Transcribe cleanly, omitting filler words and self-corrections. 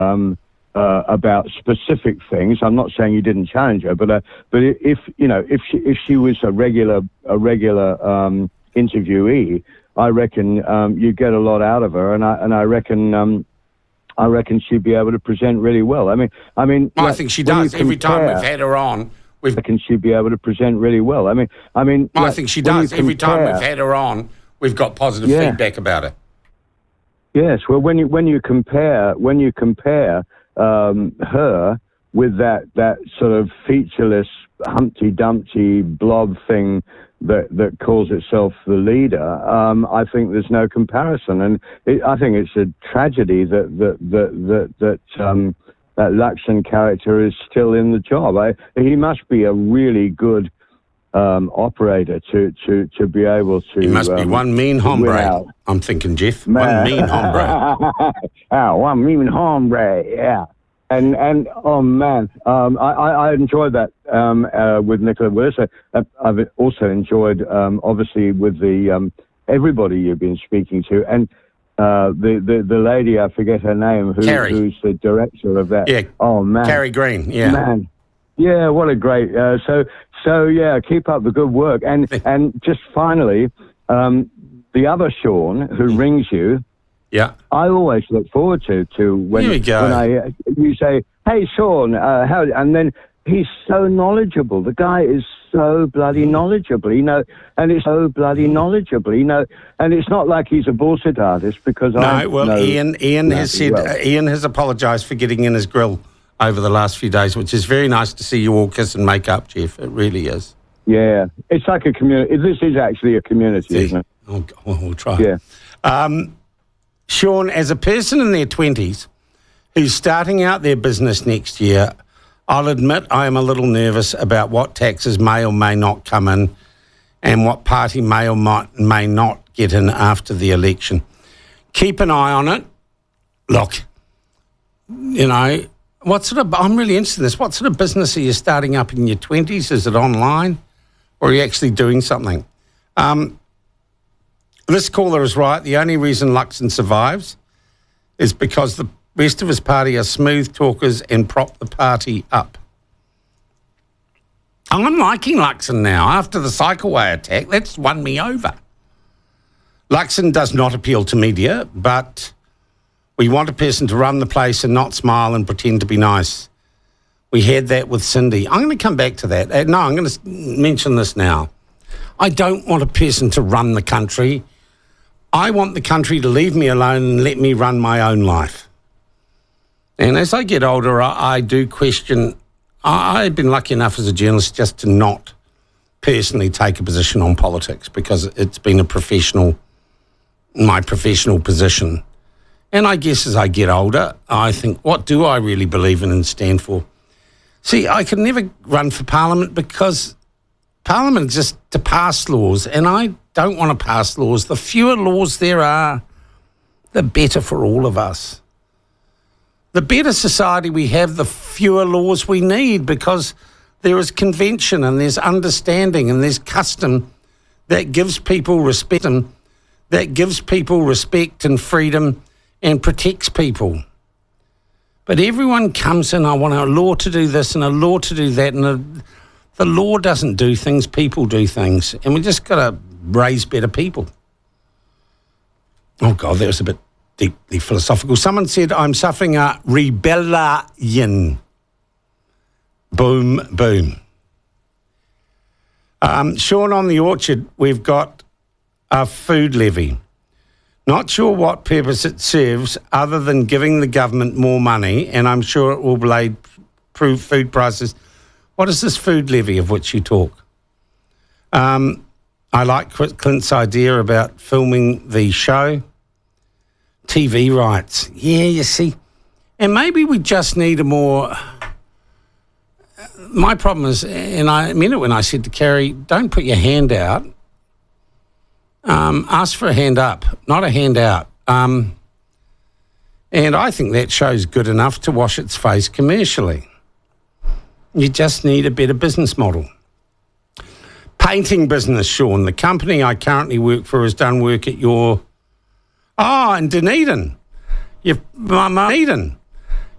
about specific things. I'm not saying you didn't challenge her, but if she was a regular interviewee, I reckon you get a lot out of her, and I reckon she'd be able to present really well. I think she does. Every time we've had her on, I reckon she'd be able to present really well. I think she does. Every time we've had her on, we've got positive feedback about her. Yes. Well, when you compare her with that sort of featureless Humpty Dumpty blob thing that calls itself the leader, I think there's no comparison, and I think it's a tragedy that Luxon character is still in the job. He must be a really good operator to be able to. He must be one mean hombre. I'm thinking, Jeff. One mean hombre. One mean hombre. Yeah. And oh man, I enjoyed that with Nicola Willis. I've also enjoyed obviously with the everybody you've been speaking to, and the lady, I forget her name, who's the director of that. Yeah. Oh man, Carrie Green. Yeah. Man. Yeah, what a great. So yeah, keep up the good work. And just finally, the other Sean who rings you. Yeah, I always look forward to when you say, "Hey, Sean, how?" And then he's so knowledgeable. The guy is so bloody knowledgeable, and it's so bloody knowledgeable, And it's not like he's a bullshit artist because Ian has said Ian has apologised for getting in his grill over the last few days, which is very nice to see you all kiss and make up, Jeff. It really is. Yeah, it's like a community. This is actually a community, isn't it? We'll try. Yeah. Sean, as a person in their 20s who's starting out their business next year, I'll admit I am a little nervous about what taxes may or may not come in and what party may or may not get in after the election. Keep an eye on it. Look, I'm really interested in this. What sort of business are you starting up in your 20s? Is it online or are you actually doing something? This caller is right. The only reason Luxon survives is because the rest of his party are smooth talkers and prop the party up. I'm liking Luxon now. After the cycleway attack, that's won me over. Luxon does not appeal to media, but we want a person to run the place and not smile and pretend to be nice. We had that with Cindy. I'm going to come back to that. I'm going to mention this now. I don't want a person to run the country. I want the country to leave me alone and let me run my own life. And as I get older, I do question. I've been lucky enough as a journalist just to not personally take a position on politics because it's been my professional position. And I guess as I get older, I think, what do I really believe in and stand for? See, I could never run for Parliament because Parliament is just to pass laws, and I don't want to pass laws. The fewer laws there are, the better for all of us. The better society we have, the fewer laws we need, because there is convention and there's understanding and there's custom that gives people respect and freedom and protects people. But everyone comes in, I want a law to do this and a law to do that, and the law doesn't do things, people do things. And we just got to raise better people. Oh, God, that was a bit deeply philosophical. Someone said, I'm suffering a rebellion. Boom, boom. Sean, on the Orchard, we've got a food levy. Not sure what purpose it serves other than giving the government more money, and I'm sure it will improve food prices. What is this food levy of which you talk? I like Clint's idea about filming the show. TV rights. Yeah, you see. And maybe we just need a more... My problem is, and I meant it when I said to Carrie, don't put your hand out. Ask for a hand up, not a hand out. And I think that show's good enough to wash its face commercially. You just need a better business model. Painting business, Sean. The company I currently work for has done work at your... Oh, in Dunedin. Dunedin.